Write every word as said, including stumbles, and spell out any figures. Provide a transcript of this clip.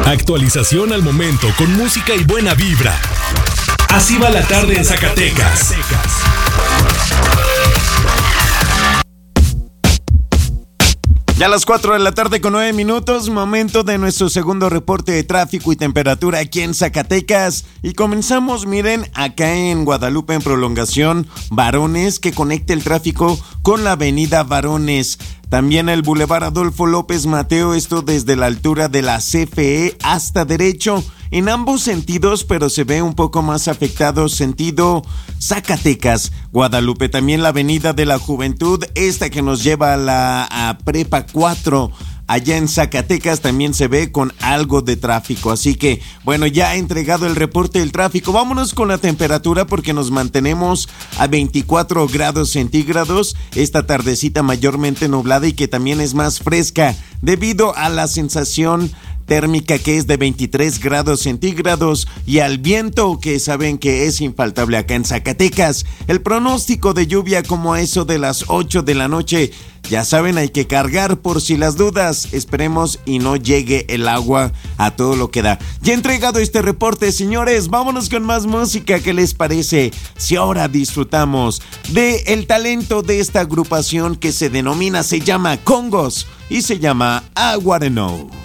Actualización al momento con música y buena vibra. Así va la tarde en Zacatecas. Ya a las cuatro de la tarde con nueve minutos, momento de nuestro segundo reporte de tráfico y temperatura aquí en Zacatecas. Y comenzamos, miren, acá en Guadalupe en prolongación Varones, que conecta el tráfico con la avenida Varones. También el Boulevard Adolfo López Mateo, esto desde la altura de la C F E hasta derecho, en ambos sentidos, pero se ve un poco más afectado sentido Zacatecas, Guadalupe. También la Avenida de la Juventud, esta que nos lleva a la a Prepa cuatro, allá en Zacatecas también se ve con algo de tráfico. Así que, bueno, ya he entregado el reporte del tráfico. Vámonos con la temperatura porque nos mantenemos a veinticuatro grados centígrados. Esta tardecita mayormente nublada y que también es más fresca debido a la sensación térmica que es de veintitrés grados centígrados y al viento que saben que es infaltable acá en Zacatecas. El pronóstico de lluvia como a eso de las ocho de la noche. Ya saben, hay que cargar por si las dudas. Esperemos y no llegue el agua a todo lo que da. Ya he entregado este reporte, señores. Vámonos con más música. ¿Qué les parece si ahora disfrutamos de el talento de esta agrupación que se denomina, se llama Congos y se llama I Wanna Know?